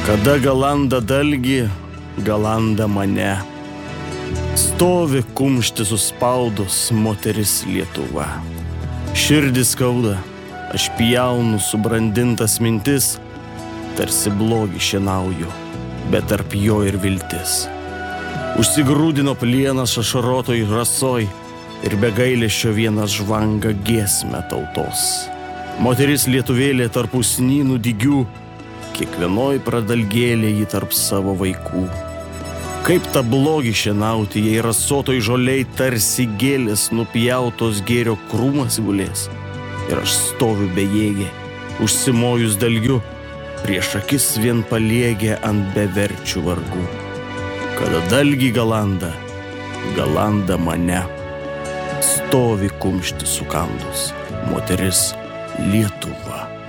Kada galanda dalgį, galanda mane. Stovi kumštį suspaudus moteris Lietuva. Širdis skauda, aš pjaunu subrandintas mintis, tarsi blogį šienauju, bet tarp jo ir viltis. Užsigrūdino plienas ašarotoj rasoj ir be gailesčio vienas žvanga giesmę tautos. Moteris lietuvėlė tarp usnynų dygių, kiekvienoj pradalgėlė jį tarp savo vaikų. Kaip tą blogį šienauti, jei rasotoj žoliai tarsi gėlės nupjautos gėrio krūmas gulės. Ir aš stoviu bejėgė, užsimojus dalgiu, prieš akis vien paliegė ant beverčių vargų. Kada dalgį galanda mane, stovi kumštį sukandus moteris Lietuva.